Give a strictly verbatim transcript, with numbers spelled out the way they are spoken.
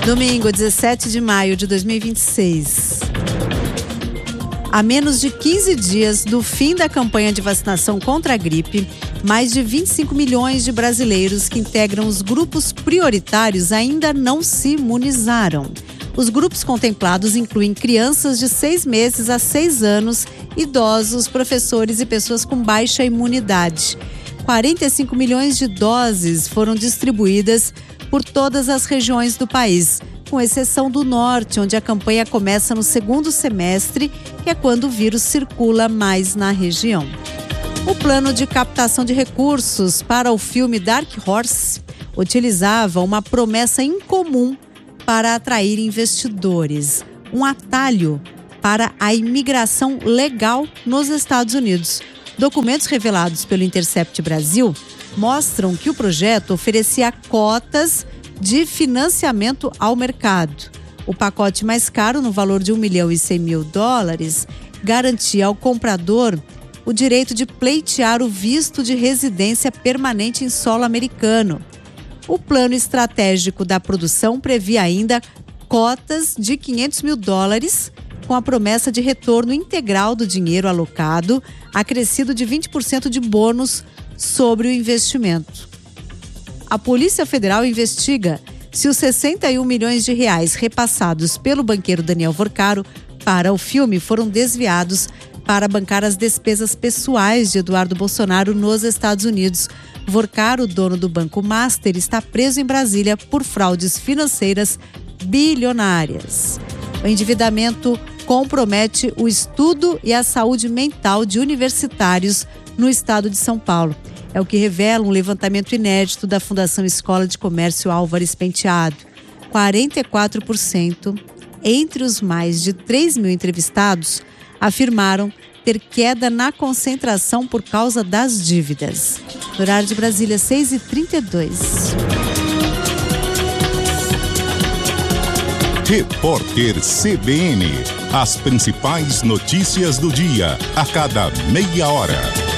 Domingo, dezessete de maio de dois mil e vinte e seis. A menos de quinze dias do fim da campanha de vacinação contra a gripe, mais de vinte e cinco milhões de brasileiros que integram os grupos prioritários ainda não se imunizaram. Os grupos contemplados incluem crianças de seis meses a seis anos, idosos, professores e pessoas com baixa imunidade. quarenta e cinco milhões de doses foram distribuídas por todas as regiões do país, com exceção do norte, onde a campanha começa no segundo semestre, que é quando o vírus circula mais na região. O plano de captação de recursos para o filme Dark Horse utilizava uma promessa incomum para atrair investidores, um atalho para a imigração legal nos Estados Unidos. Documentos revelados pelo Intercept Brasil mostram que o projeto oferecia cotas de financiamento ao mercado. O pacote mais caro, no valor de um milhão e cem mil dólares, garantia ao comprador o direito de pleitear o visto de residência permanente em solo americano. O plano estratégico da produção previa ainda cotas de quinhentos mil dólares, com a promessa de retorno integral do dinheiro alocado, acrescido de vinte por cento de bônus sobre o investimento. A Polícia Federal investiga se os sessenta e um milhões de reais repassados pelo banqueiro Daniel Vorcaro para o filme foram desviados para bancar as despesas pessoais de Eduardo Bolsonaro nos Estados Unidos. Vorcaro, dono do Banco Master, está preso em Brasília por fraudes financeiras bilionárias. O endividamento compromete o estudo e a saúde mental de universitários no estado de São Paulo. É o que revela um levantamento inédito da Fundação Escola de Comércio Álvares Penteado. quarenta e quatro por cento entre os mais de três mil entrevistados afirmaram ter queda na concentração por causa das dívidas. No horário de Brasília, seis e trinta e dois. Repórter C B N. As principais notícias do dia, a cada meia hora.